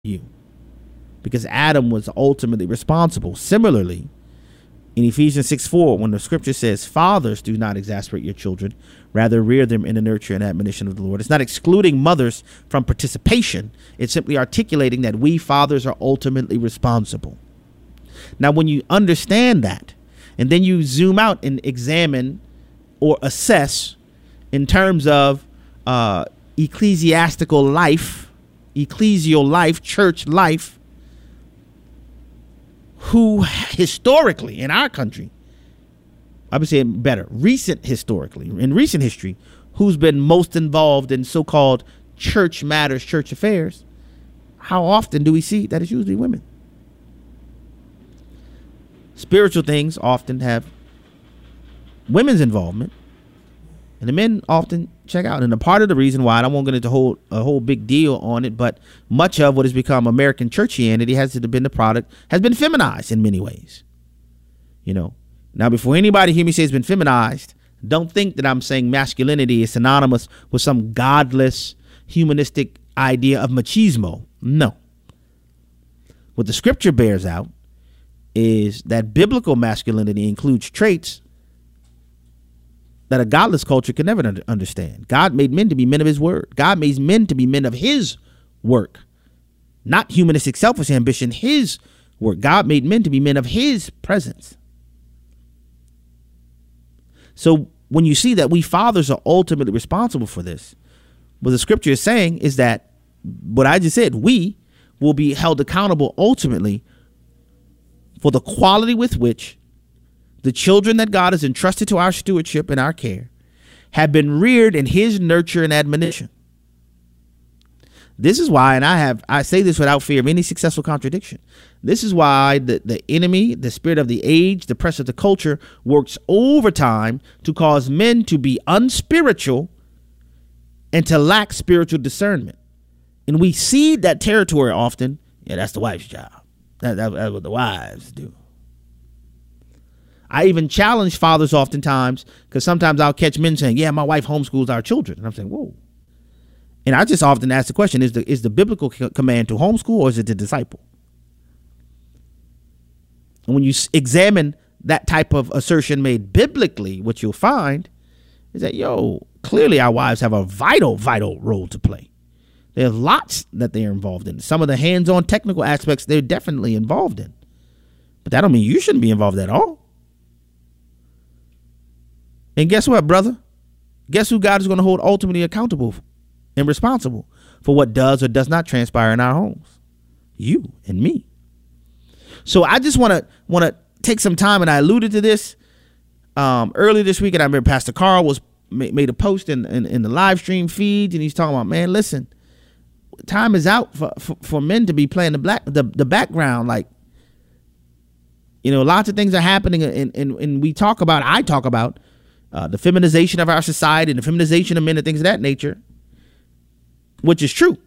you, because Adam was ultimately responsible. Similarly, in Ephesians 6:4, when the scripture says, fathers, do not exasperate your children, rather rear them in the nurture and admonition of the Lord. It's not excluding mothers from participation. It's simply articulating that we fathers are ultimately responsible. Now, when you understand that, and then you zoom out and examine or assess in terms of ecclesiastical life, ecclesial life, church life, who historically in our country, I would say better, in recent history, who's been most involved in so-called church matters, church affairs, how often do we see that it's usually women? Spiritual things often have women's involvement, and the men often check out. And a part of the reason why, and I won't get into a whole big deal on it, but much of what has become American churchianity has been feminized in many ways. You know, now before anybody hear me say it's been feminized, don't think that I'm saying masculinity is synonymous with some godless, humanistic idea of machismo. No. What the scripture bears out is that biblical masculinity includes traits that a godless culture can never understand. God made men to be men of his word. God made men to be men of his work, not humanistic selfish ambition, his work. God made men to be men of his presence. So when you see that we fathers are ultimately responsible for this, what the scripture is saying is that what I just said, we will be held accountable ultimately for the quality with which the children that God has entrusted to our stewardship and our care have been reared in his nurture and admonition. This is why, and I say this without fear of any successful contradiction, this is why the enemy, the spirit of the age, the press of the culture, works overtime to cause men to be unspiritual and to lack spiritual discernment. And we cede that territory often. Yeah, that's the wife's job. That's what the wives do. I even challenge fathers oftentimes, because sometimes I'll catch men saying, yeah, my wife homeschools our children. And I'm saying, whoa. And I just often ask the question, is the biblical command to homeschool, or is it to disciple? And when you examine that type of assertion made biblically, what you'll find is that, clearly our wives have a vital, vital role to play. There's lots that they're involved in. Some of the hands-on technical aspects they're definitely involved in. But that don't mean you shouldn't be involved at all. And guess what, brother? Guess who God is going to hold ultimately accountable and responsible for what does or does not transpire in our homes? You and me. So I just want to take some time, and I alluded to this early this week, and I remember Pastor Carl made a post in the live stream feed, and he's talking about, man, listen, time is out for men to be playing the background. Like, lots of things are happening, and I talk about the feminization of our society and the feminization of men and things of that nature, which is true.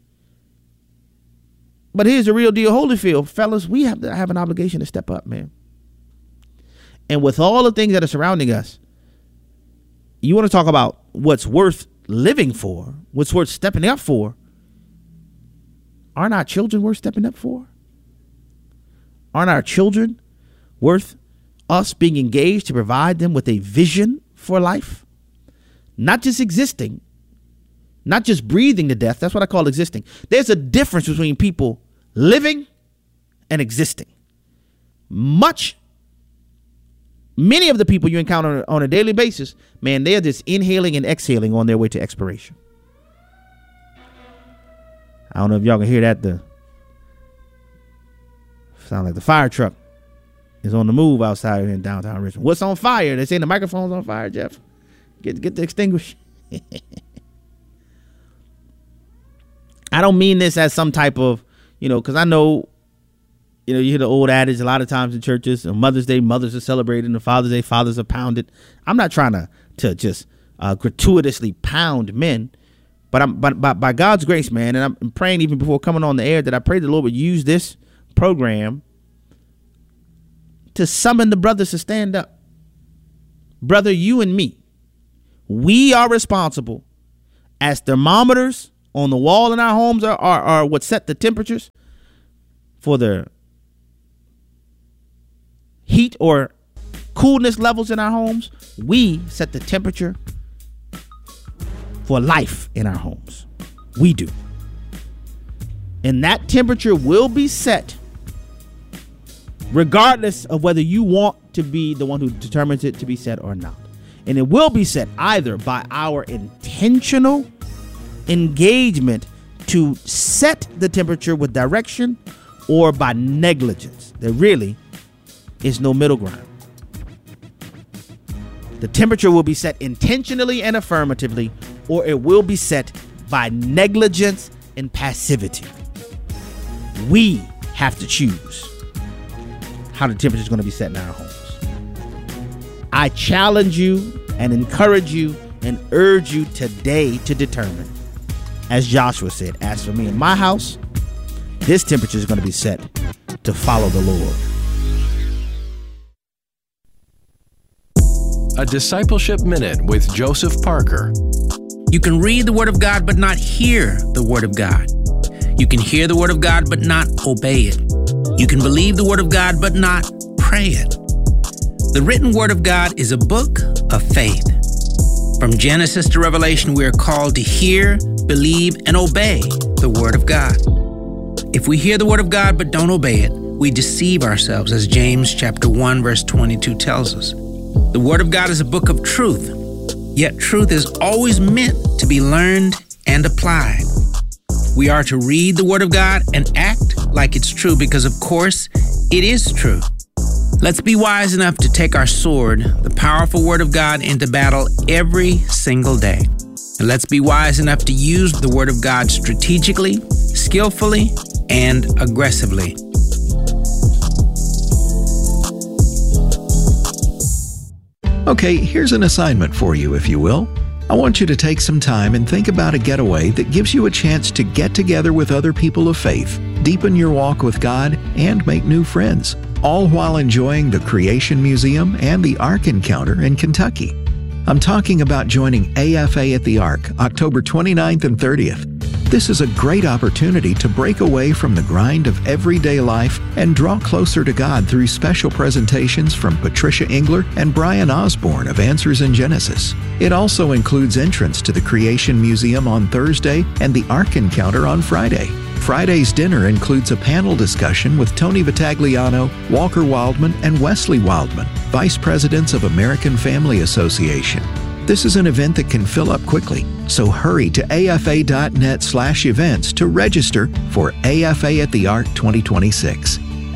But here's the real deal, Holyfield, fellas, we have to have an obligation to step up, man. And with all the things that are surrounding us, you want to talk about what's worth living for, what's worth stepping up for. Aren't our children worth stepping up for? Aren't our children worth us being engaged to provide them with a vision for life? Not just existing, not just breathing to death. That's what I call existing. There's a difference between people living and existing. Many of the people you encounter on a daily basis, man, they're just inhaling and exhaling on their way to expiration. I don't know if y'all can hear that. Sound like the fire truck is on the move outside here in downtown Richmond. What's on fire? They say the microphone's on fire, Jeff. Get the extinguisher. I don't mean this as some type of, because I know, you hear the old adage a lot of times in churches. On Mother's Day, mothers are celebrated, and Father's Day, fathers are pounded. I'm not trying to just gratuitously pound men, but by God's grace, man, and I'm praying even before coming on the air that I pray the Lord would use this program to summon the brothers to stand up. Brother, you and me, we are responsible as thermometers on the wall in our homes are what set the temperatures for the heat or coolness levels in our homes. We set the temperature for life in our homes. We do. And that temperature will be set regardless of whether you want to be the one who determines it to be set or not. And it will be set either by our intentional engagement to set the temperature with direction or by negligence. There really is no middle ground. The temperature will be set intentionally and affirmatively, or it will be set by negligence and passivity. We have to choose how the temperature is going to be set in our homes. I challenge you and encourage you and urge you today to determine, as Joshua said, as for me and my house, this temperature is going to be set to follow the Lord. A Discipleship Minute with Joseph Parker. You can read the Word of God but not hear the Word of God. You can hear the Word of God but not obey it. You can believe the Word of God but not pray it. The written Word of God is a book of faith. From Genesis to Revelation, we are called to hear, believe, and obey the Word of God. If we hear the Word of God but don't obey it, we deceive ourselves, as James chapter 1, verse 22 tells us. The Word of God is a book of truth, yet truth is always meant to be learned and applied. We are to read the Word of God and act like it's true because, of course, it is true. Let's be wise enough to take our sword, the powerful Word of God, into battle every single day. And let's be wise enough to use the Word of God strategically, skillfully, and aggressively. Okay, here's an assignment for you, if you will. I want you to take some time and think about a getaway that gives you a chance to get together with other people of faith, deepen your walk with God, and make new friends, all while enjoying the Creation Museum and the Ark Encounter in Kentucky. I'm talking about joining AFA at the Ark, October 29th and 30th. This is a great opportunity to break away from the grind of everyday life and draw closer to God through special presentations from Patricia Engler and Brian Osborne of Answers in Genesis. It also includes entrance to the Creation Museum on Thursday and the Ark Encounter on Friday. Friday's dinner includes a panel discussion with Tony Vitagliano, Walker Wildman, and Wesley Wildman, Vice Presidents of American Family Association. This is an event that can fill up quickly, so hurry to afa.net/events to register for AFA at the Ark 2026.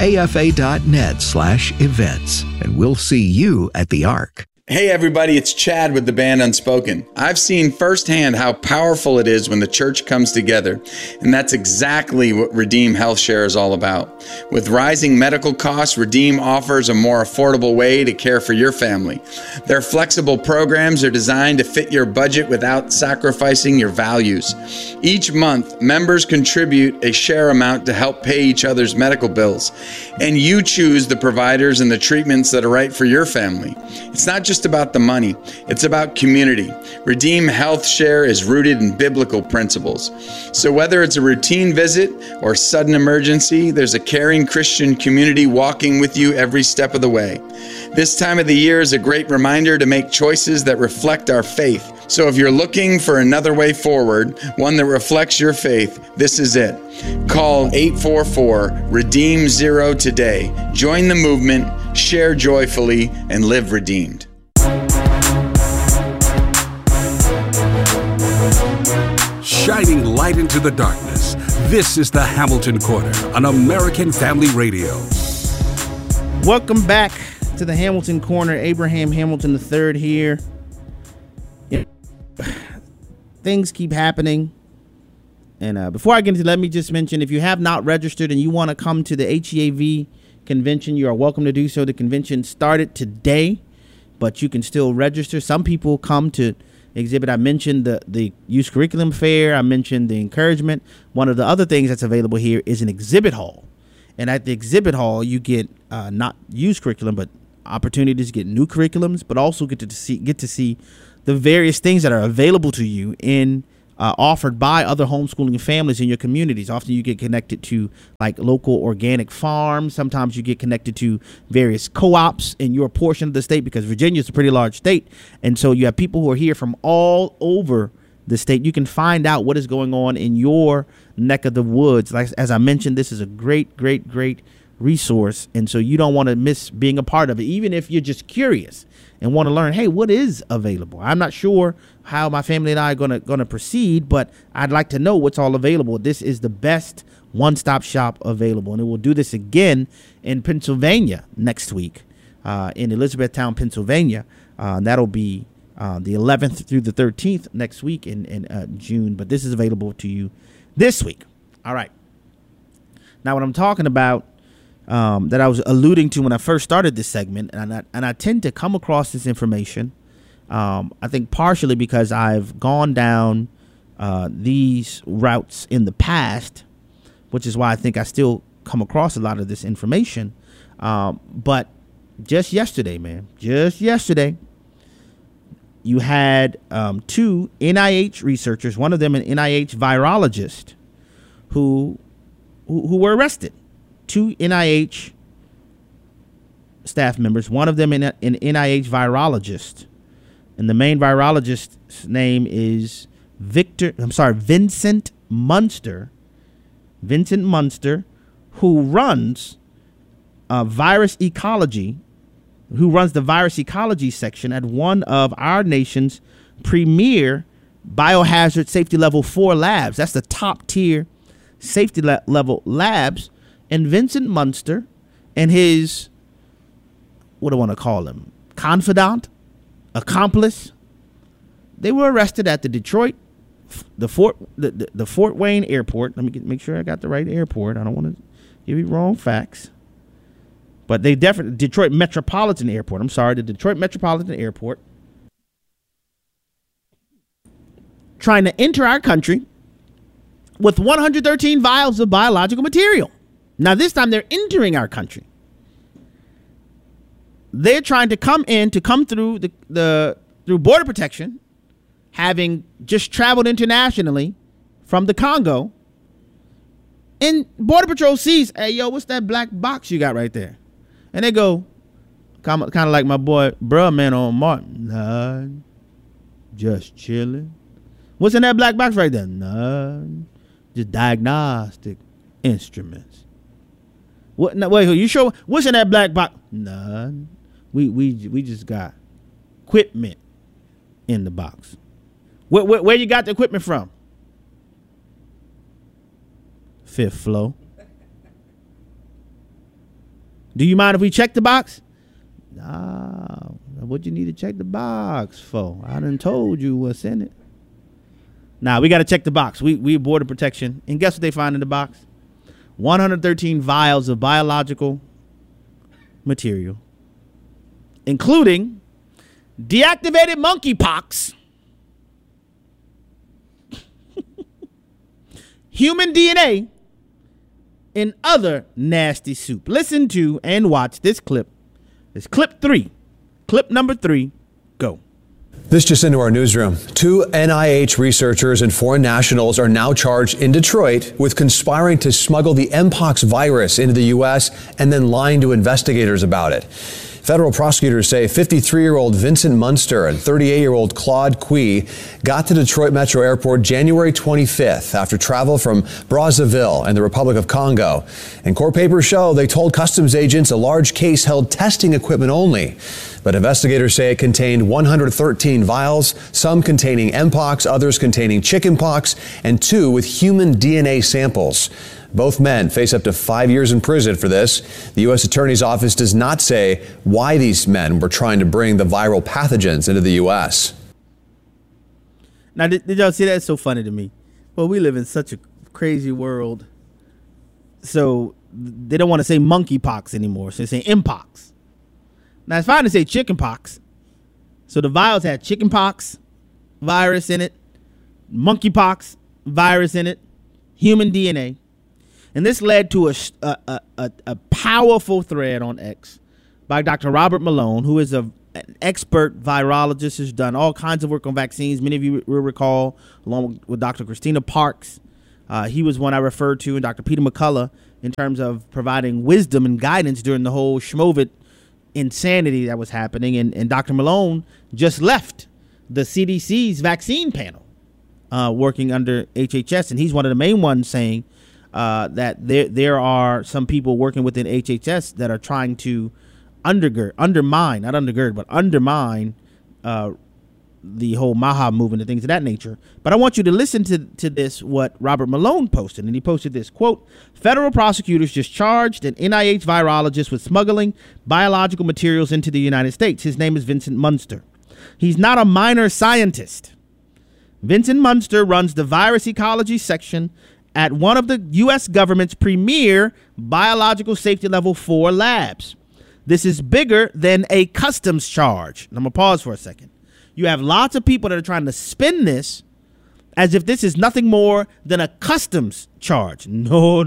afa.net/events, and we'll see you at the Ark. Hey everybody, it's Chad with the band Unspoken. I've seen firsthand how powerful it is when the church comes together, and that's exactly what Redeem Health Share is all about. With rising medical costs, Redeem offers a more affordable way to care for your family. Their flexible programs are designed to fit your budget without sacrificing your values. Each month, members contribute a share amount to help pay each other's medical bills, and you choose the providers and the treatments that are right for your family. It's not just about the money, it's about community. Redeem Health Share is rooted in biblical principles. So whether it's a routine visit or sudden emergency, there's a caring Christian community walking with you every step of the way. This time of the year is a great reminder to make choices that reflect our faith. So if you're looking for another way forward, one that reflects your faith, this is it. Call 844-REDEEM-0 today. Join the movement, share joyfully, and live redeemed. Shining light into the darkness. This is the Hamilton Corner on American Family Radio. Welcome back to the Hamilton Corner. Abraham Hamilton III here. Things keep happening. And before I get into, let me just mention, if you have not registered and you want to come to the HEAV convention, you are welcome to do so. The convention started today, but you can still register. Some people come to exhibit. I mentioned the youth curriculum fair. I mentioned the encouragement. One of the other things that's available here is an exhibit hall. And at the exhibit hall, you get not youth curriculum, but opportunities to get new curriculums, but also get to see the various things that are available to you in offered by other homeschooling families in your communities. Often you get connected to like local organic farms. Sometimes you get connected to various co-ops in your portion of the state, because Virginia is a pretty large state. And so you have people who are here from all over the state. You can find out what is going on in your neck of the woods. Like, as I mentioned, this is a great resource. And so you don't want to miss being a part of it, even if you're just curious and want to learn, hey, what is available? I'm not sure how my family and I are going to proceed, but I'd like to know what's all available. This is the best one-stop shop available. And it will do this again in Pennsylvania next week, in Elizabethtown, Pennsylvania. That'll be the 11th through the 13th next week in June. But this is available to you this week. All right. Now, what I'm talking about, that I was alluding to when I first started this segment, and I tend to come across this information, I think partially because I've gone down these routes in the past, which is why I think I still come across a lot of this information. But just yesterday, you had two NIH researchers, one of them an NIH virologist, who were arrested. Two NIH staff members, one of them an NIH virologist. And the main virologist's name is Vincent Munster. Vincent Munster, who runs virus ecology, who runs the virus ecology section at one of our nation's premier biohazard safety level 4 labs. That's the top tier safety level labs. And Vincent Munster and his, what do I want to call him, confidant, accomplice, they were arrested at the Detroit, the Fort Wayne airport. Let me make sure I got the right airport. I don't want to give you wrong facts. But they definitely, Detroit Metropolitan Airport. I'm sorry, the Detroit Metropolitan Airport. Trying to enter our country with 113 vials of biological material. Now, this time they're entering our country. They're trying to come through through border protection, having just traveled internationally from the Congo. And Border Patrol sees, hey, yo, what's that black box you got right there? And they go, kind of like my boy, bruh, man, on Martin. Nah, just chilling. What's in that black box right there? Nah, just diagnostic instruments. What? No, wait, you sure? What's in that black box? Nah, we just got equipment in the box. Where you got the equipment from? 5th floor. Do you mind if we check the box? Nah, what you need to check the box for? I done told you what's in it. Nah, we got to check the box. We border protection. And guess what they find in the box? 113 vials of biological material, including deactivated monkeypox, human DNA, and other nasty soup. Listen to and watch this clip. It's clip 3. Clip number 3. Go. This just into our newsroom. 2 NIH researchers and foreign nationals are now charged in Detroit with conspiring to smuggle the Mpox virus into the U.S. and then lying to investigators about it. Federal prosecutors say 53-year-old Vincent Munster and 38-year-old Claude Cui got to Detroit Metro Airport January 25th after travel from Brazzaville and the Republic of Congo. And court papers show they told customs agents a large case held testing equipment only. But investigators say it contained 113 vials, some containing Mpox, others containing chickenpox, and 2 with human DNA samples. Both men face up to 5 years in prison for this. The U.S. Attorney's Office does not say why these men were trying to bring the viral pathogens into the U.S. Now, did y'all see that? It's so funny to me. Well, we live in such a crazy world. So they don't want to say monkeypox anymore. So they say Mpox. Now, it's fine to say chickenpox. So the vials had chickenpox virus in it, monkeypox virus in it, human DNA. And this led to a powerful thread on X by Dr. Robert Malone, who is an an expert virologist, has done all kinds of work on vaccines. Many of you will recall, along with Dr. Christina Parks. He was one I referred to, and Dr. Peter McCullough, in terms of providing wisdom and guidance during the whole Schmovid insanity that was happening. And Dr. Malone just left the CDC's vaccine panel, working under HHS. And he's one of the main ones saying that there are some people working within HHS that are trying to undermine the whole MAHA movement and things of that nature. But I want you to listen to this, what Robert Malone posted. And he posted this, quote, "Federal prosecutors just charged an NIH virologist with smuggling biological materials into the United States. His name is Vincent Munster. He's not a minor scientist. Vincent Munster runs the virus ecology section at one of the U.S. government's premier biological safety level 4 labs. This is bigger than a customs charge." And I'm going to pause for a second. You have lots of people that are trying to spin this as if this is nothing more than a customs charge. No.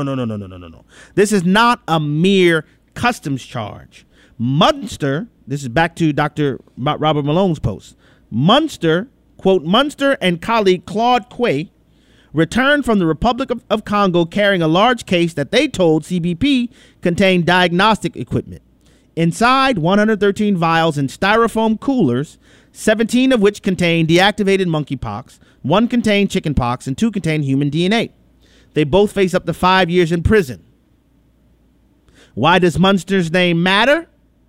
This is not a mere customs charge. Munster, this is back to Dr. Robert Malone's post. Munster, quote, "Munster and colleague Claude Quay returned from the Republic of Congo carrying a large case that they told CBP contained diagnostic equipment. Inside, 113 vials in styrofoam coolers, 17 of which contained deactivated monkeypox, 1 contained chickenpox, and 2 contained human DNA. They both face up to 5 years in prison." Why does Munster's name matter?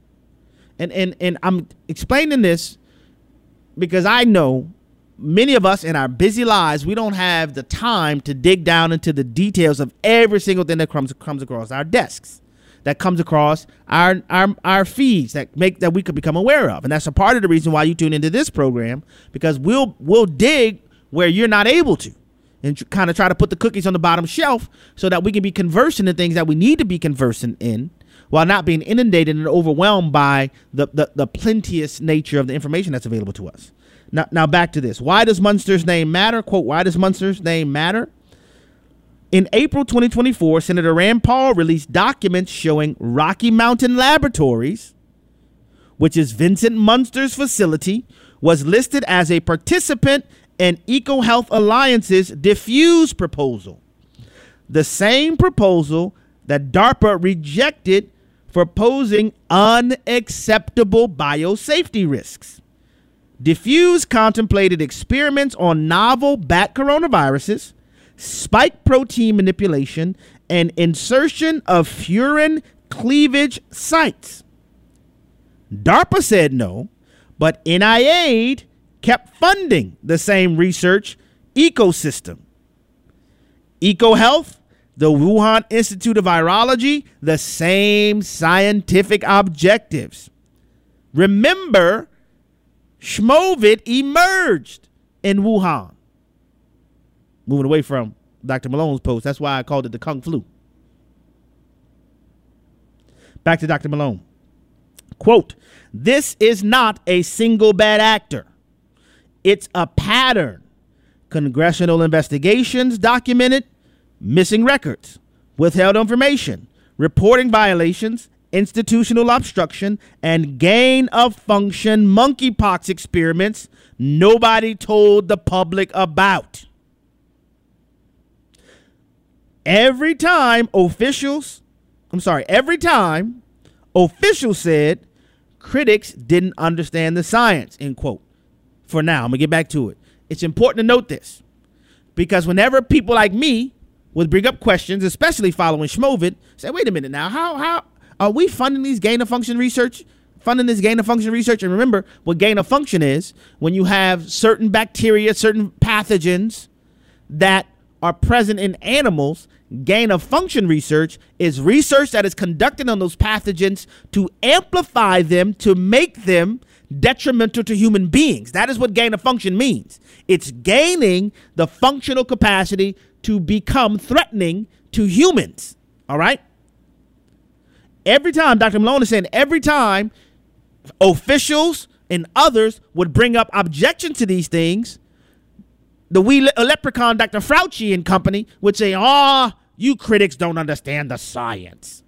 And I'm explaining this because I know many of us in our busy lives, we don't have the time to dig down into the details of every single thing that comes across our desks, that comes across our feeds that we could become aware of. And that's a part of the reason why you tune into this program, because we'll dig where you're not able to, and kind of try to put the cookies on the bottom shelf so that we can be conversing in things that we need to be conversing in, while not being inundated and overwhelmed by the plenteous nature of the information that's available to us. Now back to this. Why does Munster's name matter? Quote, "Why does Munster's name matter? In April 2024, Senator Rand Paul released documents showing Rocky Mountain Laboratories, which is Vincent Munster's facility, was listed as a participant in EcoHealth Alliance's Diffuse proposal, the same proposal that DARPA rejected for posing unacceptable biosafety risks. Diffuse contemplated experiments on novel bat coronaviruses, spike protein manipulation, and insertion of furin cleavage sites. DARPA said no, but NIAID kept funding the same research ecosystem. EcoHealth, the Wuhan Institute of Virology, the same scientific objectives. Remember, Schmovid emerged in Wuhan. Moving away from Dr. Malone's post, that's why I called it the Kung Flu. Back to Dr. Malone. Quote, "This is not a single bad actor. It's a pattern. Congressional investigations documented missing records, withheld information, reporting violations, institutional obstruction, and gain of function monkeypox experiments nobody told the public about. Every time officials said critics didn't understand the science," end quote. For now, I'm gonna get back to it. It's important to note this, because whenever people like me would bring up questions, especially following Schmovid, say, wait a minute now, how are we funding these gain of function research? And remember what gain of function is: when you have certain bacteria, certain pathogens that are present in animals. Gain of function research is research that is conducted on those pathogens to amplify them, to make them detrimental to human beings. That is what gain of function means. It's gaining the functional capacity to become threatening to humans. All right? Every time, Dr. Malone is saying, every time officials and others would bring up objections to these things, the leprechaun Dr. Fauci and company would say, you critics don't understand the science.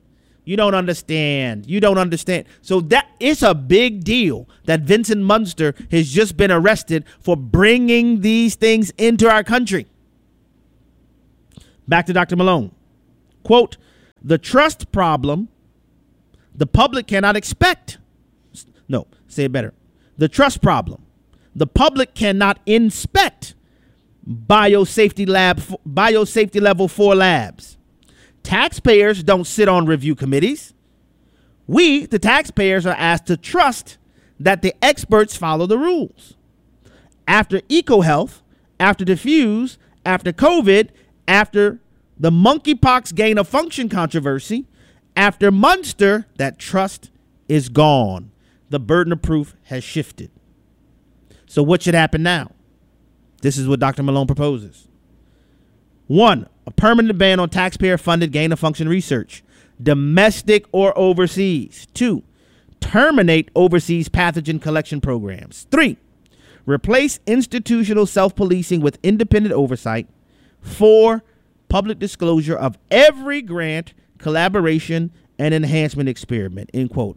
You don't understand. So that it's a big deal that Vincent Munster has just been arrested for bringing these things into our country. Back to Dr. Malone. Quote, the trust problem the public cannot expect. No, say it better. The trust problem. The public cannot inspect biosafety level 4 labs. Taxpayers don't sit on review committees. We, the taxpayers, are asked to trust that the experts follow the rules. After EcoHealth, after Diffuse, after COVID, after the monkeypox gain of function controversy, after Munster, that trust is gone. The burden of proof has shifted. So what should happen now? This is what Dr. Malone proposes. 1, a permanent ban on taxpayer-funded gain-of-function research, domestic or overseas. 2, terminate overseas pathogen collection programs. 3, replace institutional self-policing with independent oversight. 4, public disclosure of every grant, collaboration, and enhancement experiment, end quote.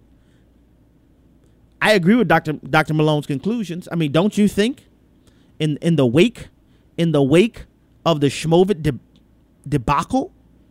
I agree with Dr. Malone's conclusions. I mean, don't you think in the wake of the Schmovit debacle,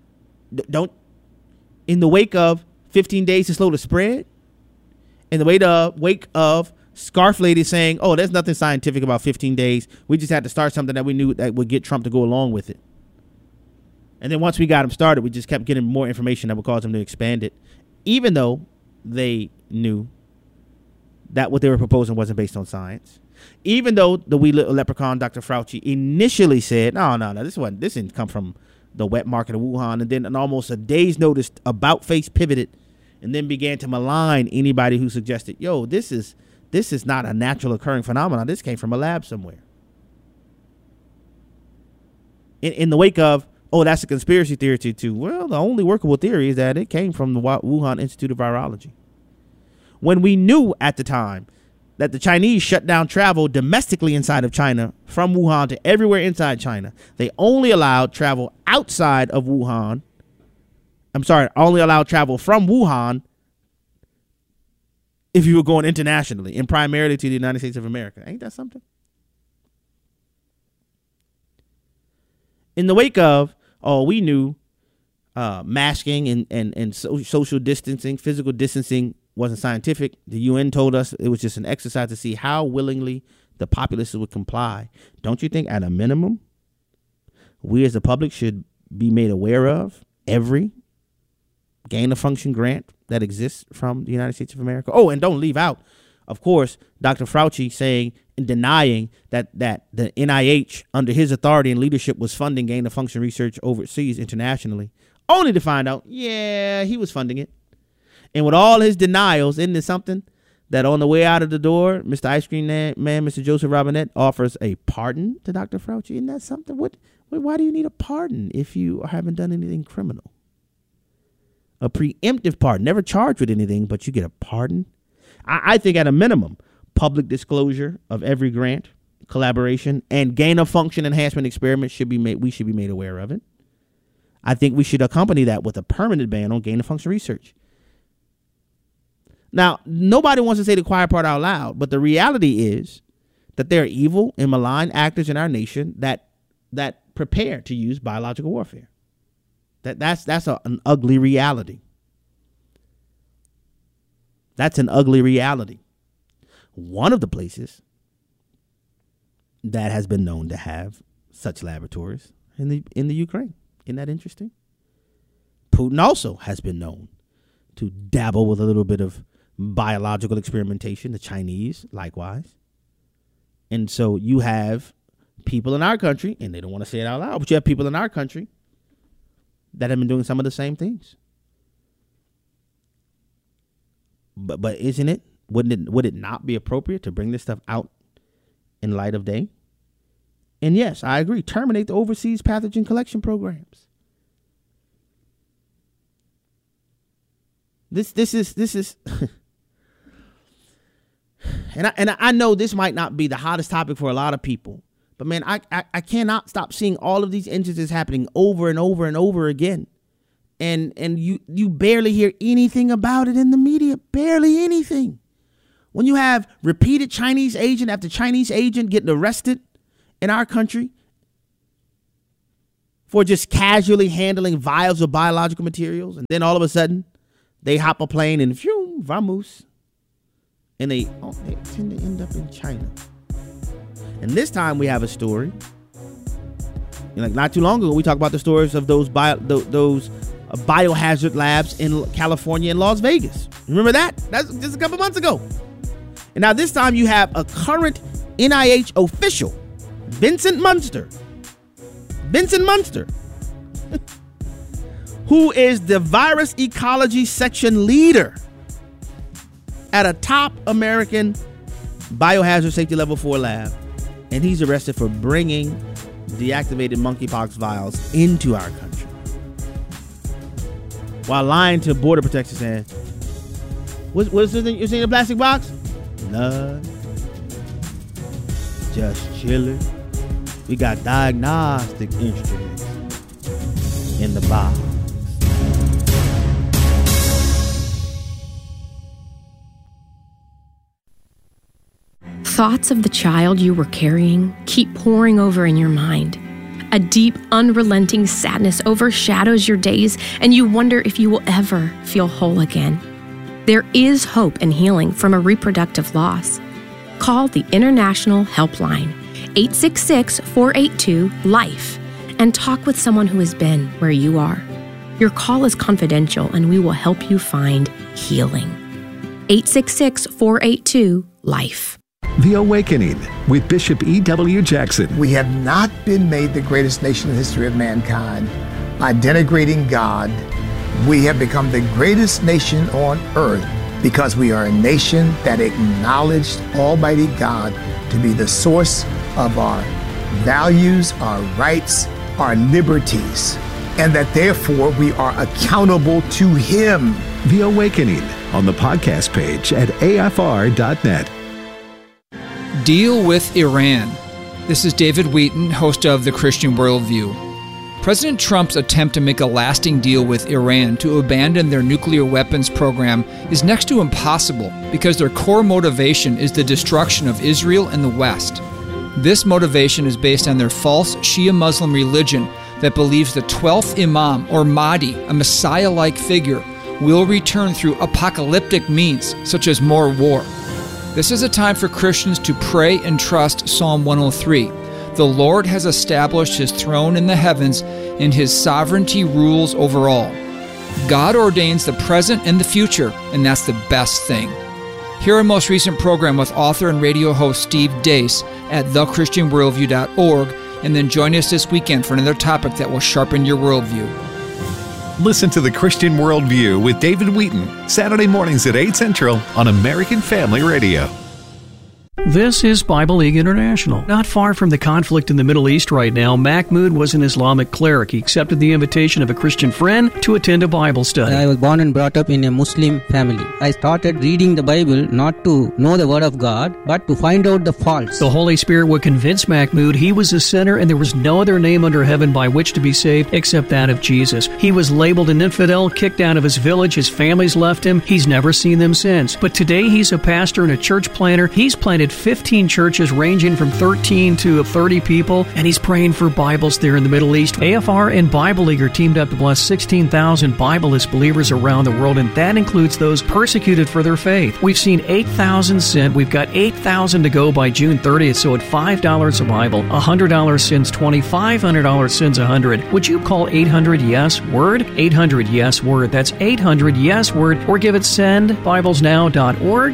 in the wake of 15 days to slow the spread, in the wake of Scarf Lady saying, oh, there's nothing scientific about 15 days. We just had to start something that we knew that would get Trump to go along with it. And then once we got him started, we just kept getting more information that would cause him to expand it, even though they knew that what they were proposing wasn't based on science. Even though the wee little leprechaun, Dr. Fauci, initially said, no, this didn't come from the wet market of Wuhan, and then in almost a day's notice, about face pivoted and then began to malign anybody who suggested, yo, this is not a natural occurring phenomenon. This came from a lab somewhere. In the wake of, oh, that's a conspiracy theory too. Well, the only workable theory is that it came from the Wuhan Institute of Virology. When we knew at the time that the Chinese shut down travel domestically inside of China from Wuhan to everywhere inside China, they only allowed travel outside of Wuhan. Only allowed travel from Wuhan if you were going internationally and primarily to the United States of America. Ain't that something? In the wake of, we knew masking and social distancing, physical distancing wasn't scientific. The UN told us it was just an exercise to see how willingly the populace would comply. Don't you think at a minimum, we as the public should be made aware of every gain of function grant that exists from the United States of America? Oh, and don't leave out, of course, Dr. Fauci saying and denying that the NIH under his authority and leadership was funding gain of function research overseas internationally, only to find out, yeah, he was funding it. And with all his denials, isn't it something that on the way out of the door, Mr. Ice Cream Man, Mr. Joseph Robinette, offers a pardon to Dr. Fauci? Isn't that something? Why do you need a pardon if you haven't done anything criminal? A preemptive pardon, never charged with anything, but you get a pardon. I think at a minimum, public disclosure of every grant, collaboration, and gain of function enhancement experiment should be made. We should be made aware of it. I think we should accompany that with a permanent ban on gain of function research. Now, nobody wants to say the quiet part out loud, but the reality is that there are evil and malign actors in our nation that prepare to use biological warfare. That's an ugly reality. That's an ugly reality. One of the places that has been known to have such laboratories in the Ukraine. Isn't that interesting? Putin also has been known to dabble with a little bit of biological experimentation. The Chinese, likewise. And so you have people in our country, and they don't want to say it out loud, but you have people in our country that have been doing some of the same things. But isn't it? Would it not be appropriate to bring this stuff out in light of day? And yes, I agree. Terminate the overseas pathogen collection programs. This is and I know this might not be the hottest topic for a lot of people, but man, I cannot stop seeing all of these instances happening over and over and over again. and you barely hear anything about it in the media, barely anything. When you have repeated Chinese agent after Chinese agent getting arrested in our country for just casually handling vials of biological materials, and then all of a sudden they hop a plane and phew, vamoose, and they tend to end up in China. And this time we have a story. Like not too long ago, we talked about the stories of those biohazard labs in California and Las Vegas. Remember that? That's just a couple months ago. And now this time you have a current NIH official, Vincent Munster, who is the virus ecology section leader at a top American biohazard safety level 4 lab. And he's arrested for bringing deactivated monkeypox vials into our country while lying to Border Protection saying, what's the thing you see in the plastic box? None. Just chilling. We got diagnostic instruments in the box. Thoughts of the child you were carrying keep pouring over in your mind. A deep, unrelenting sadness overshadows your days, and you wonder if you will ever feel whole again. There is hope and healing from a reproductive loss. Call the International Helpline, 866-482-LIFE, and talk with someone who has been where you are. Your call is confidential, and we will help you find healing. 866-482-LIFE. The Awakening with Bishop E.W. Jackson. We have not been made the greatest nation in the history of mankind by denigrating God. We have become the greatest nation on earth because we are a nation that acknowledged Almighty God to be the source of our values, our rights, our liberties, and that therefore we are accountable to Him. The Awakening on the podcast page at afr.net. Deal with Iran. This is David Wheaton, host of The Christian Worldview. President Trump's attempt to make a lasting deal with Iran to abandon their nuclear weapons program is next to impossible because their core motivation is the destruction of Israel and the West. This motivation is based on their false Shia Muslim religion that believes the 12th Imam, or Mahdi, a Messiah-like figure, will return through apocalyptic means such as more war. This is a time for Christians to pray and trust Psalm 103. The Lord has established His throne in the heavens, and His sovereignty rules over all. God ordains the present and the future, and that's the best thing. Hear our most recent program with author and radio host Steve Deace at thechristianworldview.org, and then join us this weekend for another topic that will sharpen your worldview. Listen to The Christian Worldview with David Wheaton, Saturday mornings at 8 Central on American Family Radio. This is Bible League International. Not far from the conflict in the Middle East right now, Mahmoud was an Islamic cleric. He accepted the invitation of a Christian friend to attend a Bible study. I was born and brought up in a Muslim family. I started reading the Bible not to know the Word of God, but to find out the faults. The Holy Spirit would convince Mahmoud he was a sinner and there was no other name under heaven by which to be saved except that of Jesus. He was labeled an infidel, kicked out of his village, his family's left him. He's never seen them since. But today he's a pastor and a church planter. He's planted 15 churches ranging from 13 to 30 people, and he's praying for Bibles there in the Middle East. AFR and Bible League are teamed up to bless 16,000 Bibleless believers around the world, and that includes those persecuted for their faith. We've seen 8,000 sent. We've got 8,000 to go by June 30th, so at $5 a Bible, $100 sends 20, $500 sends 100. Would you call 800-YES-WORD? 800-YES-WORD. That's 800-YES-WORD, or give it sendbiblesnow.org,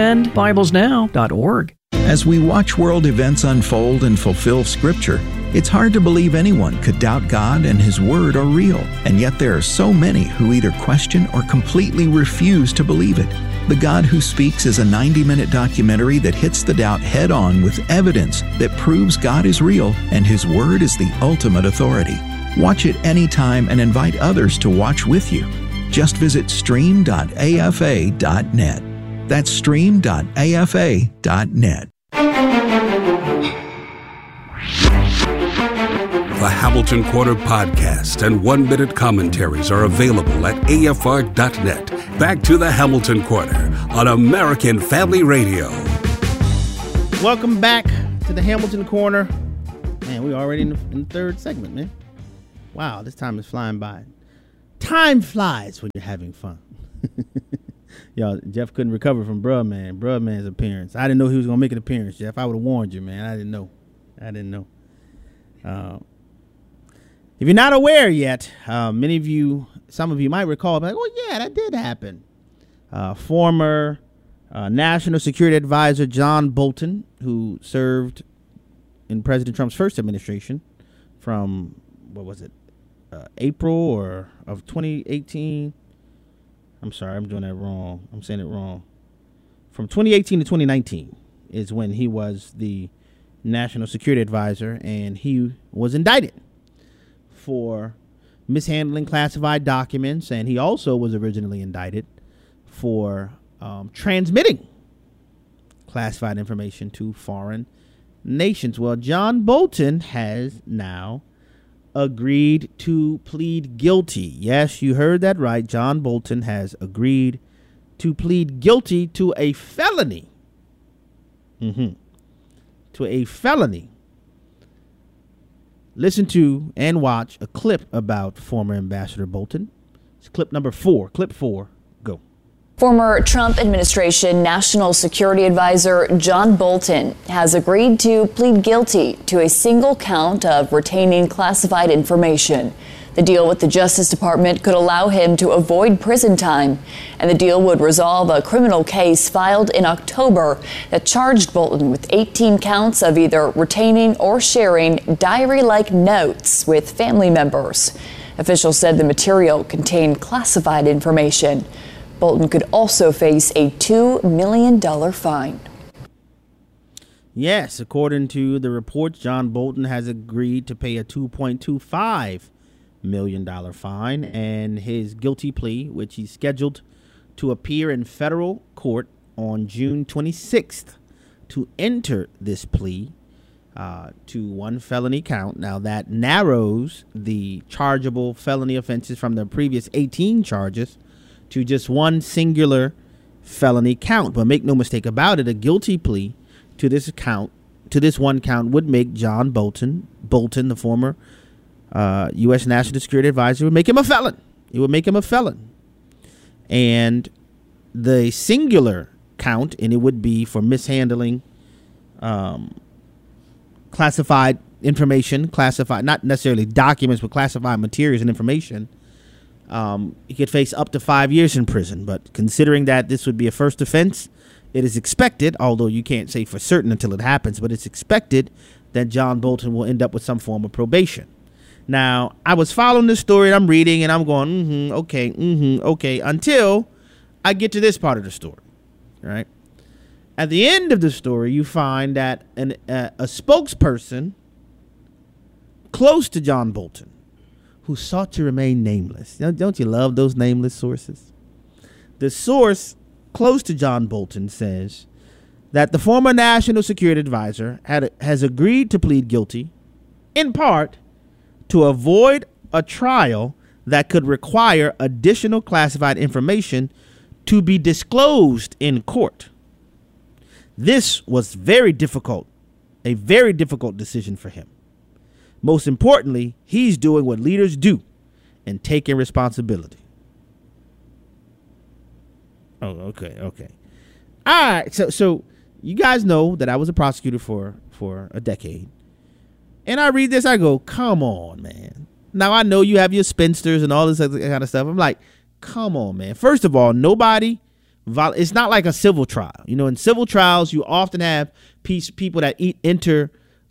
sendbiblesnow.org. As we watch world events unfold and fulfill Scripture, it's hard to believe anyone could doubt God and His Word are real. And yet there are so many who either question or completely refuse to believe it. The God Who Speaks is a 90-minute documentary that hits the doubt head-on with evidence that proves God is real and His Word is the ultimate authority. Watch it anytime and invite others to watch with you. Just visit stream.afa.net. That's stream.afa.net. The Hamilton Corner podcast and 1-minute commentaries are available at afr.net. Back to the Hamilton Corner on American Family Radio. Welcome back to the Hamilton Corner. Man, we're already in the third segment, man. Wow, this time is flying by. Time flies when you're having fun. Y'all, Jeff couldn't recover from Bruh Man's appearance. I didn't know he was going to make an appearance, Jeff. I would have warned you, man. I didn't know. If you're not aware yet, some of you might recall, like, oh, yeah, that did happen. Former National Security Advisor John Bolton, who served in President Trump's first administration from, April of 2018. I'm sorry, I'm doing that wrong. I'm saying it wrong. From 2018 to 2019 is when he was the National Security Advisor, and he was indicted for mishandling classified documents, and he also was originally indicted for transmitting classified information to foreign nations. Well, John Bolton has now agreed to plead guilty. Yes, you heard that right. John Bolton has agreed to plead guilty to a felony. To a felony. Listen to and watch a clip about former Ambassador Bolton. It's clip number 4. Clip 4. Go. Former Trump administration National Security Advisor John Bolton has agreed to plead guilty to a single count of retaining classified information. The deal with the Justice Department could allow him to avoid prison time, and the deal would resolve a criminal case filed in October that charged Bolton with 18 counts of either retaining or sharing diary-like notes with family members. Officials said the material contained classified information. Bolton could also face a $2 million fine. Yes, according to the reports, John Bolton has agreed to pay a $2.25 million fine, and his guilty plea, which he's scheduled to appear in federal court on June 26th to enter this plea to one felony count. Now, that narrows the chargeable felony offenses from the previous 18 charges to just one singular felony count. But make no mistake about it, a guilty plea to this one count would make John Bolton, the former U.S. National Security Advisor, would make him a felon. It would make him a felon. And the singular count, and it would be for mishandling classified information, not necessarily documents, but classified materials and information. He could face up to 5 years in prison. But considering that this would be a first offense, it is expected, although you can't say for certain until it happens, but it's expected that John Bolton will end up with some form of probation. Now, I was following this story, and I'm reading, and I'm going, okay, until I get to this part of the story, right? At the end of the story, you find that a spokesperson close to John Bolton, who sought to remain nameless. Don't you love those nameless sources? The source close to John Bolton says that the former National Security Advisor has agreed to plead guilty, in part, to avoid a trial that could require additional classified information to be disclosed in court. This was a very difficult decision for him. Most importantly, he's doing what leaders do and taking responsibility. Oh, okay. All right. So you guys know that I was a prosecutor for a decade. And I read this, I go, come on, man. Now, I know you have your spinsters and all this other kind of stuff. I'm like, come on, man. First of all, it's not like a civil trial. You know, in civil trials, you often have people that enter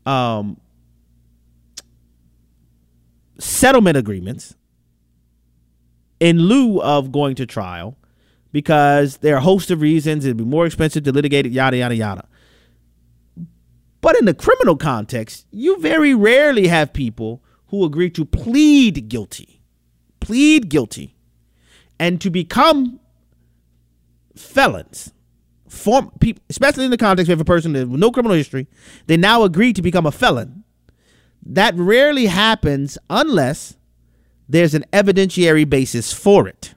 settlement agreements in lieu of going to trial because there are a host of reasons. It'd be more expensive to litigate it, yada, yada, yada. But in the criminal context, you very rarely have people who agree to plead guilty, and to become felons. Especially in the context of a person with no criminal history, they now agree to become a felon. That rarely happens unless there's an evidentiary basis for it.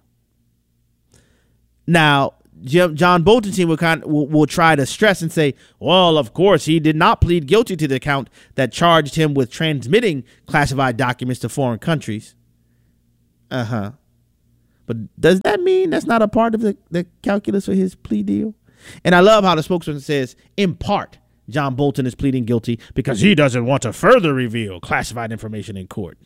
Now, John Bolton's team will try to stress and say, well, of course, he did not plead guilty to the count that charged him with transmitting classified documents to foreign countries. But does that mean that's not a part of the calculus for his plea deal? And I love how the spokesman says, in part, John Bolton is pleading guilty because he doesn't want to further reveal classified information in court.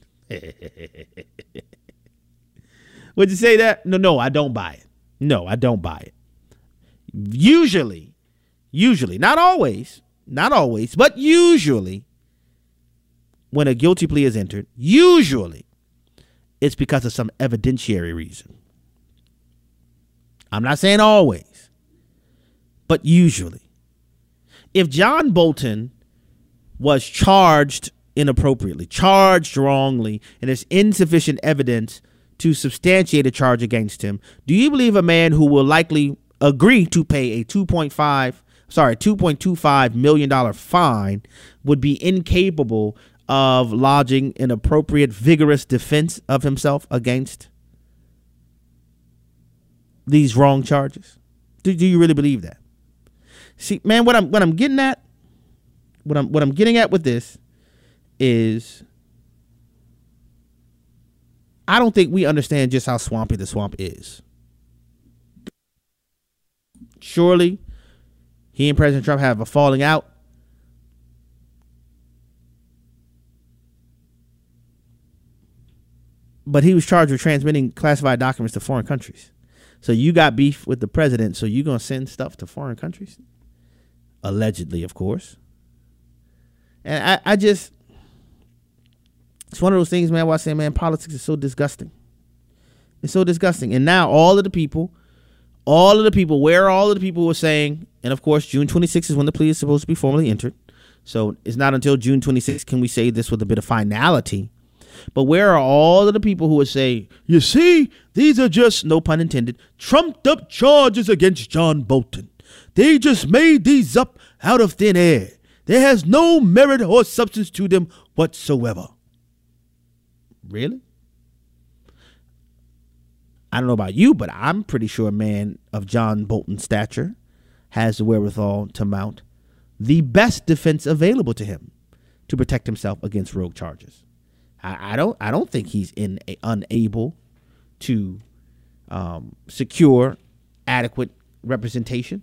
Would you say that? No, I don't buy it. No, I don't buy it. Usually, not always, but usually, when a guilty plea is entered, usually it's because of some evidentiary reason. I'm not saying always, but usually. If John Bolton was charged inappropriately, charged wrongly, and there's insufficient evidence to substantiate a charge against him, do you believe a man who will likely agree to pay a $2.25 million fine would be incapable of lodging an appropriate, vigorous defense of himself against these wrong charges? Do you really believe that? See, man, what I'm getting at, what I'm getting at with this is, I don't think we understand just how swampy the swamp is. Surely, he and President Trump have a falling out. But he was charged with transmitting classified documents to foreign countries. So you got beef with the president, so you're going to send stuff to foreign countries? Allegedly, of course. And I just, it's one of those things, man, where I say, man, politics is so disgusting. It's so disgusting. And now all of the people, where are all of the people who are saying, and of course, June 26th is when the plea is supposed to be formally entered. So it's not until June 26th can we say this with a bit of finality. But where are all of the people who would say, you see, these are just, no pun intended, trumped up charges against John Bolton. They just made these up out of thin air. There has no merit or substance to them whatsoever. Really? I don't know about you, but I'm pretty sure a man of John Bolton's stature has the wherewithal to mount the best defense available to him to protect himself against rogue charges. I don't think he's unable to secure adequate representation.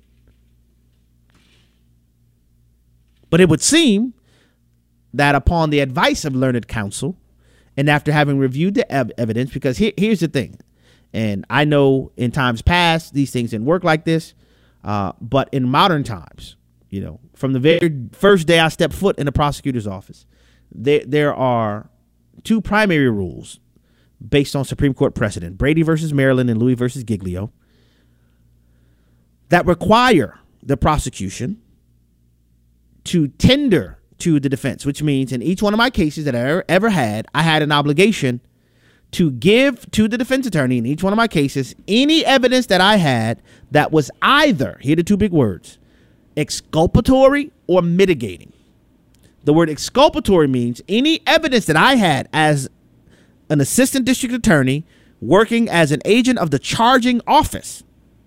But it would seem that upon the advice of learned counsel, and after having reviewed the evidence, because here's the thing, and I know in times past these things didn't work like this, but in modern times, you know, from the very first day I stepped foot in the prosecutor's office, there are two primary rules based on Supreme Court precedent, Brady versus Maryland and Louis versus Giglio, that require the prosecution to tender to the defense, which means in each one of my cases that I ever had, I had an obligation to give to the defense attorney in each one of my cases any evidence that I had that was either, here are the two big words, exculpatory or mitigating. The word exculpatory means any evidence that I had as an assistant district attorney working as an agent of the charging office.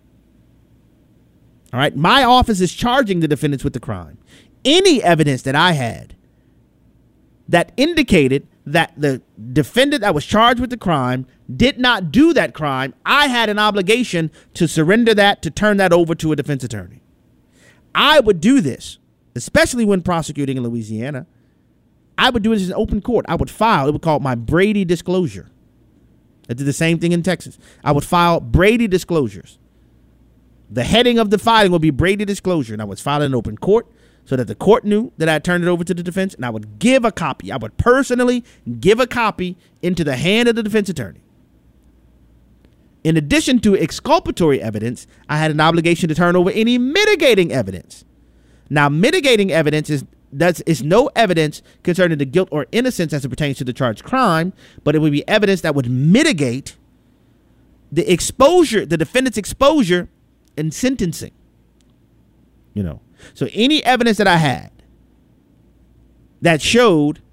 All right. My office is charging the defendants with the crime. Any evidence that I had that indicated that the defendant that was charged with the crime did not do that crime, I had an obligation to surrender that, to turn that over to a defense attorney. I would do this, especially when prosecuting in Louisiana. I would do this in open court. I would file, it would call my Brady disclosure. I did the same thing in Texas. I would file Brady disclosures. The heading of the filing would be Brady disclosure, and I would file it in open court so that the court knew that I turned it over to the defense, and I would give a copy. I would personally give a copy into the hand of the defense attorney. In addition to exculpatory evidence, I had an obligation to turn over any mitigating evidence. Now, mitigating evidence is no evidence concerning the guilt or innocence as it pertains to the charged crime, but it would be evidence that would mitigate the exposure, the defendant's exposure in sentencing. You know, so any evidence that I had that showed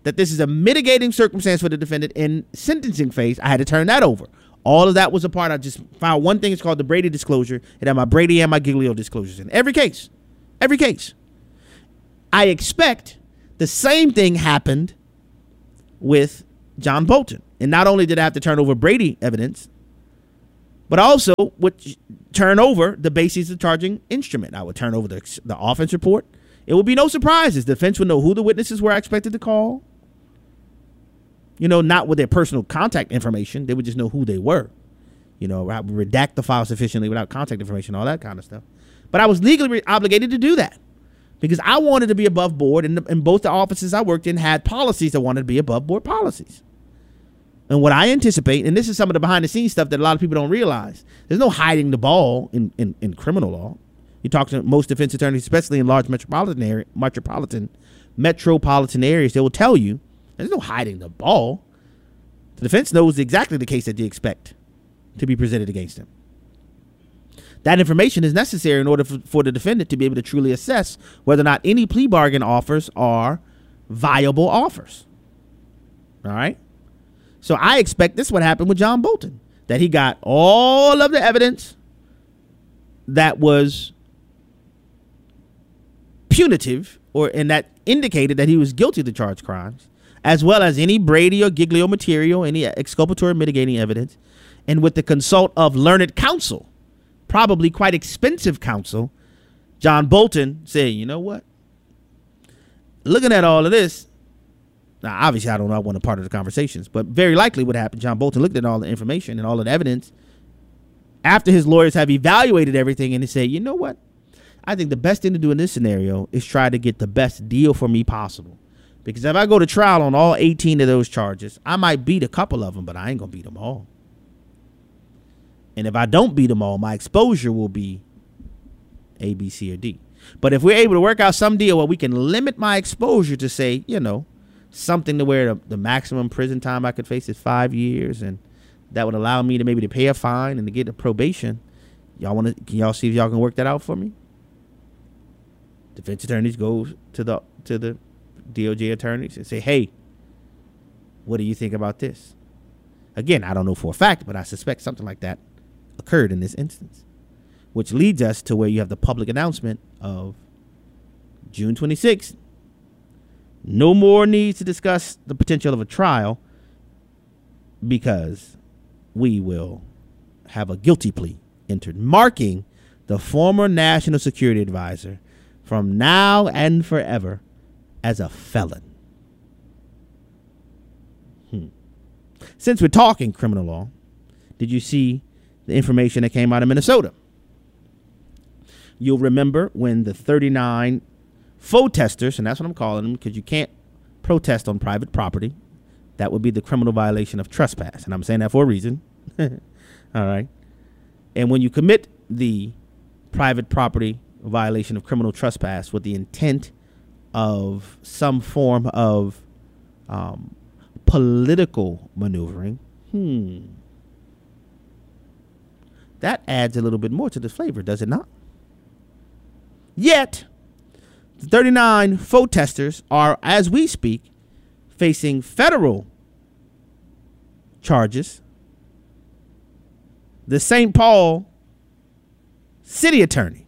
that this is a mitigating circumstance for the defendant in sentencing phase, I had to turn that over. All of that was a part. I just filed one thing. It's called the Brady disclosure. It had my Brady and my Giglio disclosures in every case. Every case. I expect the same thing happened with John Bolton. And not only did I have to turn over Brady evidence, but also would turn over the basis of charging instrument. I would turn over the offense report. It would be no surprises. The defense would know who the witnesses were I expected to call. You know, not with their personal contact information. They would just know who they were. You know, I would redact the file sufficiently without contact information, all that kind of stuff. But I was legally obligated to do that because I wanted to be above board, and both the offices I worked in had policies that wanted to be above board policies. And what I anticipate, and this is some of the behind the scenes stuff that a lot of people don't realize, there's no hiding the ball in criminal law. You talk to most defense attorneys, especially in large metropolitan areas, they will tell you there's no hiding the ball. The defense knows exactly the case that they expect to be presented against them. That information is necessary in order for the defendant to be able to truly assess whether or not any plea bargain offers are viable offers. All right? So I expect this would happen with John Bolton, that he got all of the evidence that was punitive and that indicated that he was guilty of the charged crimes, as well as any Brady or Giglio material, any exculpatory mitigating evidence, and with the consult of learned counsel, probably quite expensive counsel, John Bolton said, you know what? Looking at all of this, now obviously I don't know, I wasn't a part of the conversations, but very likely what happened, John Bolton looked at all the information and all of the evidence after his lawyers have evaluated everything, and they say, you know what? I think the best thing to do in this scenario is try to get the best deal for me possible. Because if I go to trial on all 18 of those charges, I might beat a couple of them, but I ain't going to beat them all. And if I don't beat them all, my exposure will be A, B, C, or D. But if we're able to work out some deal where we can limit my exposure to, say, you know, something to where the maximum prison time I could face is 5 years, and that would allow me to maybe to pay a fine and to get a probation, can y'all see if y'all can work that out for me? Defense attorneys go to the DOJ attorneys and say, hey, what do you think about this? Again, I don't know for a fact, but I suspect something like that occurred in this instance, which leads us to where you have the public announcement of June 26th. No more needs to discuss the potential of a trial because we will have a guilty plea entered, marking the former national security advisor from now and forever as a felon. Since we're talking criminal law, did you see the information that came out of Minnesota? You'll remember when the 39 protesters, and that's what I'm calling them because you can't protest on private property. That would be the criminal violation of trespass. And I'm saying that for a reason. All right. And when you commit the private property violation of criminal trespass with the intent of some form of political maneuvering, that adds a little bit more to the flavor, does it not? Yet, the 39 protesters are, as we speak, facing federal charges. The St. Paul city attorney,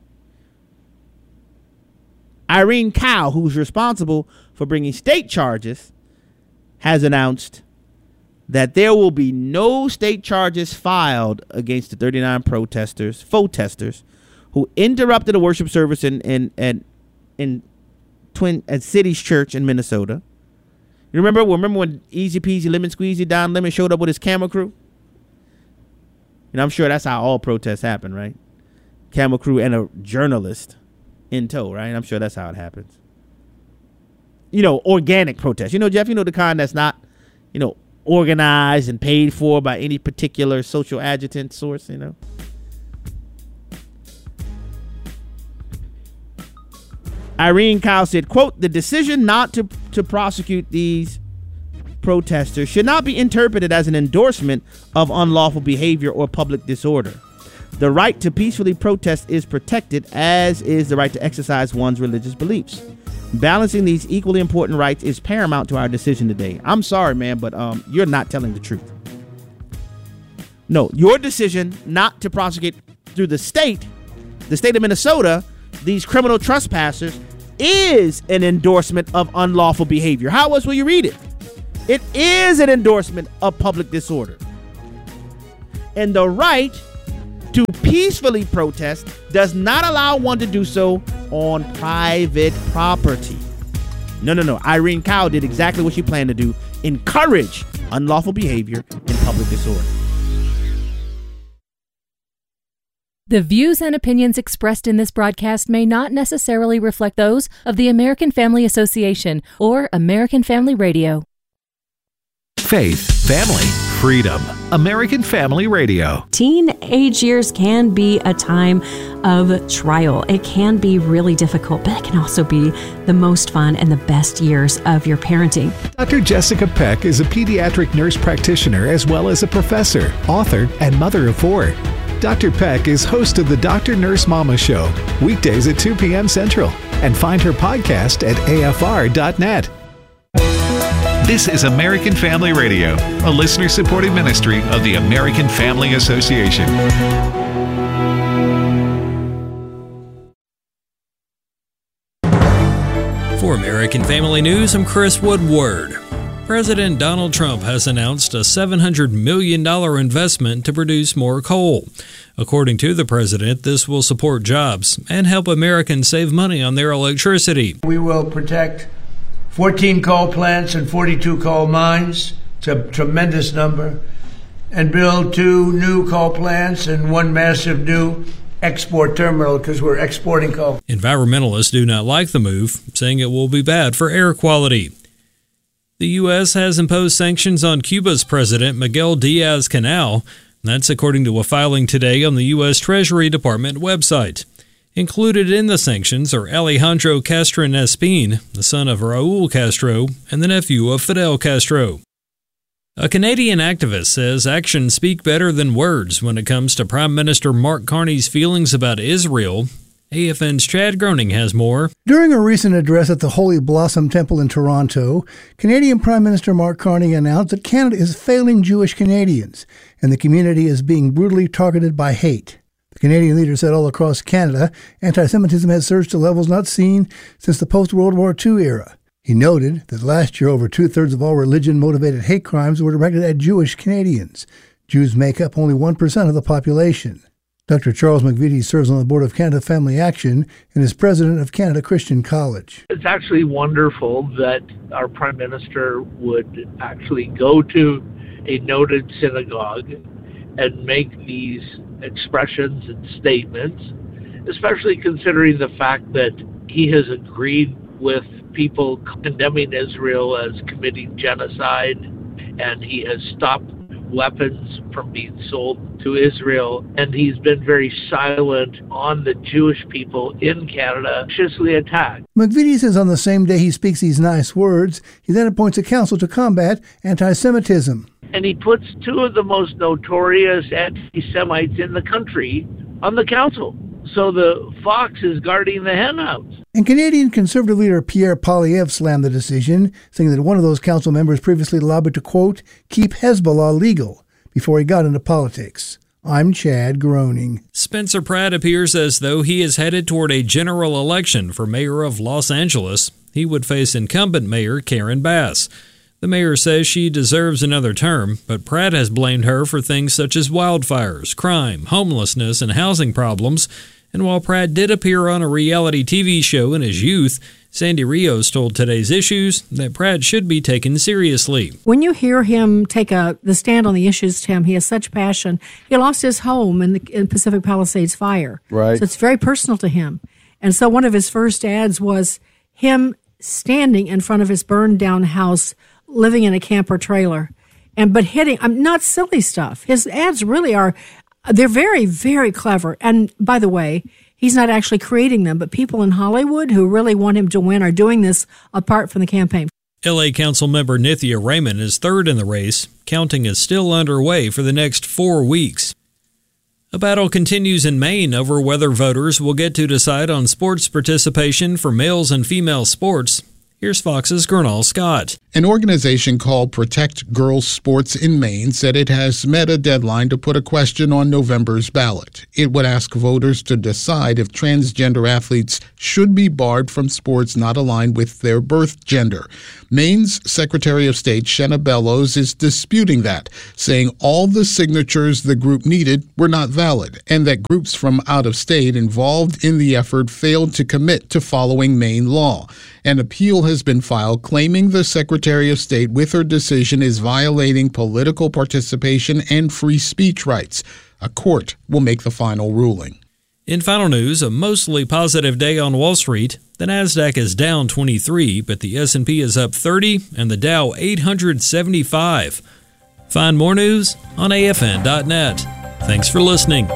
Irene Kao, who's responsible for bringing state charges, has announced that there will be no state charges filed against the 39 protesters who interrupted a worship service in City's Church in Minnesota. You remember when Easy Peasy Lemon Squeezy Don Lemon showed up with his camera crew? And I'm sure that's how all protests happen, right? Camera crew and a journalist in tow, right? I'm sure that's how it happens. You know, organic protest. You know, Jeff, you know, the kind that's not, you know, organized and paid for by any particular social adjutant source, you know. Irene Kao said, quote, "The decision not to prosecute these protesters should not be interpreted as an endorsement of unlawful behavior or public disorder. The right to peacefully protest is protected, as is the right to exercise one's religious beliefs. Balancing these equally important rights is paramount to our decision today. I'm sorry, man, but you're not telling the truth. No, your decision not to prosecute through the state of Minnesota, these criminal trespassers, is an endorsement of unlawful behavior. How else will you read it? It is an endorsement of public disorder. And the right to peacefully protest does not allow one to do so on private property. No. Irene Cow did exactly what she planned to do: encourage unlawful behavior and public disorder. The views and opinions expressed in this broadcast may not necessarily reflect those of the American Family Association or American Family Radio. Faith, family, freedom. American Family Radio. Teenage years can be a time of trial. It can be really difficult, but it can also be the most fun and the best years of your parenting. Dr. Jessica Peck is a pediatric nurse practitioner as well as a professor, author, and mother of 4. Dr. Peck is host of the Dr. Nurse Mama Show, weekdays at 2 p.m. Central, and find her podcast at afr.net. This is American Family Radio, a listener-supported ministry of the American Family Association. For American Family News, I'm Chris Woodward. President Donald Trump has announced a $700 million investment to produce more coal. According to the president, this will support jobs and help Americans save money on their electricity. We will protect 14 coal plants and 42 coal mines. It's a tremendous number. And build 2 new coal plants and 1 massive new export terminal because we're exporting coal. Environmentalists do not like the move, saying it will be bad for air quality. The U.S. has imposed sanctions on Cuba's president, Miguel Diaz-Canel. That's according to a filing today on the U.S. Treasury Department website. Included in the sanctions are Alejandro Castro-Nespin, the son of Raul Castro, and the nephew of Fidel Castro. A Canadian activist says actions speak better than words when it comes to Prime Minister Mark Carney's feelings about Israel. AFN's Chad Groening has more. During a recent address at the Holy Blossom Temple in Toronto, Canadian Prime Minister Mark Carney announced that Canada is failing Jewish Canadians, and the community is being brutally targeted by hate. The Canadian leader said all across Canada, anti-Semitism has surged to levels not seen since the post-World War II era. He noted that last year over 2/3 of all religion-motivated hate crimes were directed at Jewish Canadians. Jews make up only 1% of the population. Dr. Charles McVitie serves on the board of Canada Family Action and is president of Canada Christian College. It's actually wonderful that our Prime Minister would actually go to a noted synagogue and make these expressions and statements, especially considering the fact that he has agreed with people condemning Israel as committing genocide, and he has stopped weapons from being sold to Israel, and he's been very silent on the Jewish people in Canada viciously attacked. McVitie says on the same day he speaks these nice words, he then appoints a council to combat anti-Semitism. And he puts 2 of the most notorious anti-Semites in the country on the council. So the fox is guarding the henhouse. And Canadian Conservative leader Pierre Poilievre slammed the decision, saying that one of those council members previously lobbied to, quote, keep Hezbollah legal before he got into politics. I'm Chad Groening. Spencer Pratt appears as though he is headed toward a general election for mayor of Los Angeles. He would face incumbent mayor Karen Bass. The mayor says she deserves another term, but Pratt has blamed her for things such as wildfires, crime, homelessness, and housing problems. And while Pratt did appear on a reality TV show in his youth, Sandy Rios told Today's Issues that Pratt should be taken seriously. When you hear him take the stand on the issues, Tim, he has such passion. He lost his home in the Pacific Palisades fire. Right. So it's very personal to him. And so one of his first ads was him standing in front of his burned down house, living in a camper trailer, but hitting, not silly stuff. His ads really are, they're very, very clever. And by the way, he's not actually creating them, but people in Hollywood who really want him to win are doing this apart from the campaign. L.A. Council member Nithya Raman is third in the race. Counting is still underway for the next 4 weeks. A battle continues in Maine over whether voters will get to decide on sports participation for males and female sports. Here's Fox's Gernal Scott. An organization called Protect Girls Sports in Maine said it has met a deadline to put a question on November's ballot. It would ask voters to decide if transgender athletes should be barred from sports not aligned with their birth gender. Maine's Secretary of State, Shenna Bellows, is disputing that, saying all the signatures the group needed were not valid, and that groups from out of state involved in the effort failed to commit to following Maine law. An appeal has been filed claiming the Secretary of State with her decision is violating political participation and free speech rights. A court will make the final ruling. In final news, a mostly positive day on Wall Street. The Nasdaq is down 23, but the S&P is up 30 and the Dow 875. Find more news on afn.net. Thanks for listening.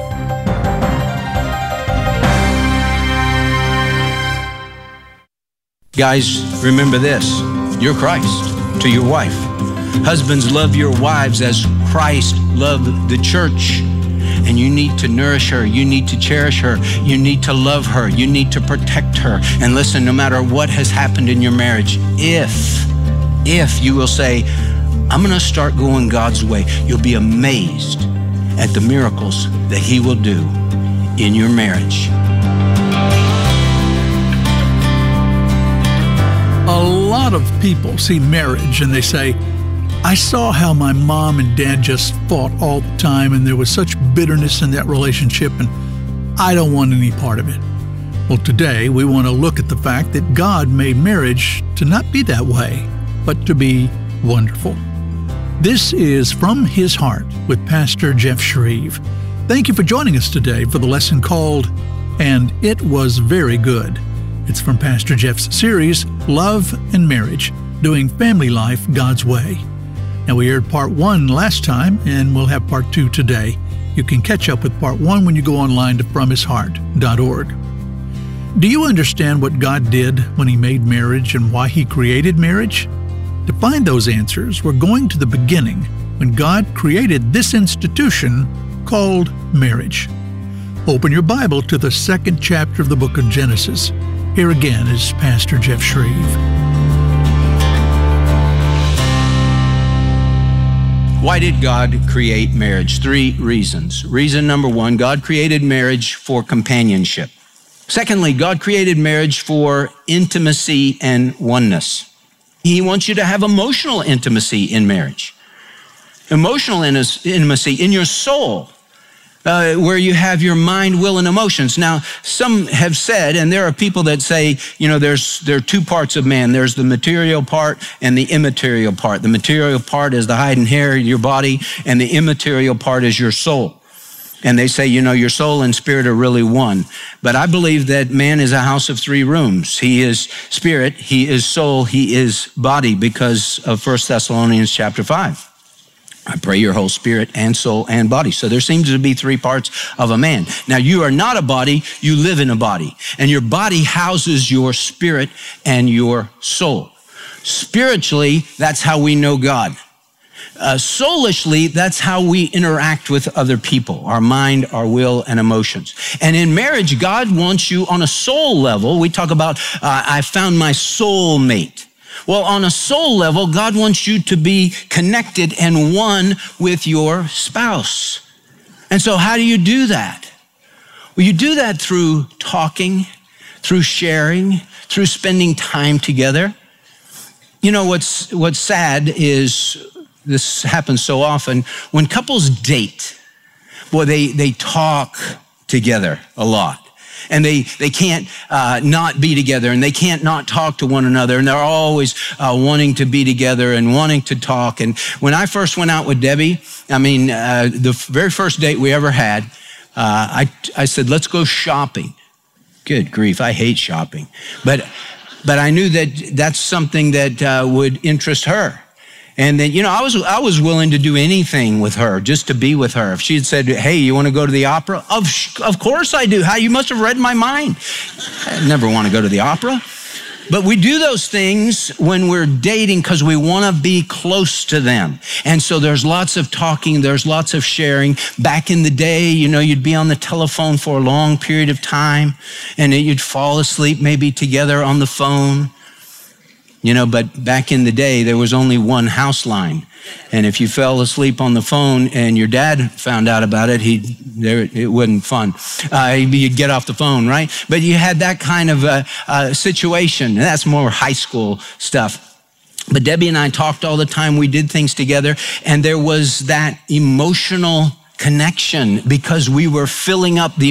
Guys, remember this. You're Christ to your wife. Husbands, love your wives as Christ loved the church. And you need to nourish her. You need to cherish her. You need to love her. You need to protect her. And listen, no matter what has happened in your marriage, if you will say, I'm going to start going God's way, you'll be amazed at the miracles that He will do in your marriage. A lot of people see marriage and they say, I saw how my mom and dad just fought all the time and there was such bitterness in that relationship and I don't want any part of it. Well, today we want to look at the fact that God made marriage to not be that way, but to be wonderful. This is From His Heart with Pastor Jeff Shreve. Thank you for joining us today for the lesson called, And It Was Very Good. It's from Pastor Jeff's series, Love and Marriage, Doing Family Life God's Way. Now, we aired part 1 last time, and we'll have part 2 today. You can catch up with part 1 when you go online to FromHisHeart.org. Do you understand what God did when He made marriage and why He created marriage? To find those answers, we're going to the beginning, when God created this institution called marriage. Open your Bible to the 2nd chapter of the book of Genesis. Here again is Pastor Jeff Shreve. Why did God create marriage? 3 reasons. Reason number 1, God created marriage for companionship. Secondly, God created marriage for intimacy and oneness. He wants you to have emotional intimacy in marriage. Emotional intimacy in your soul, where you have your mind, will, and emotions. Now, some have said, and there are people that say, there are 2 parts of man. There's the material part and the immaterial part. The material part is the hide and hair of your body, and the immaterial part is your soul. And they say, your soul and spirit are really one. But I believe that man is a house of 3 rooms. He is spirit, he is soul, he is body, because of 1 Thessalonians chapter 5. I pray your whole spirit and soul and body. So there seems to be 3 parts of a man. Now, you are not a body, you live in a body. And your body houses your spirit and your soul. Spiritually, that's how we know God. Soulishly, that's how we interact with other people, our mind, our will, and emotions. And in marriage, God wants you on a soul level. We talk about, I found my soul mate. Well, on a soul level, God wants you to be connected and one with your spouse. And so how do you do that? Well, you do that through talking, through sharing, through spending time together. What's sad is, this happens so often, when couples date, boy, they talk together a lot. And they can't not be together, and they can't not talk to one another, and they're always wanting to be together and wanting to talk. And when I first went out with Debbie, the very first date we ever had, I said, let's go shopping. Good grief, I hate shopping. But I knew that that's something that would interest her. And then, I was willing to do anything with her, just to be with her. If she had said, hey, you want to go to the opera? Of course I do. You must have read my mind. I never want to go to the opera. But we do those things when we're dating because we want to be close to them. And so there's lots of talking, there's lots of sharing. Back in the day, you'd be on the telephone for a long period of time, and you'd fall asleep maybe together on the phone. But back in the day, there was only one house line. And if you fell asleep on the phone and your dad found out about it, it wasn't fun. You'd get off the phone, right? But you had that kind of situation. And that's more high school stuff. But Debbie and I talked all the time. We did things together. And there was that emotional connection because we were filling up the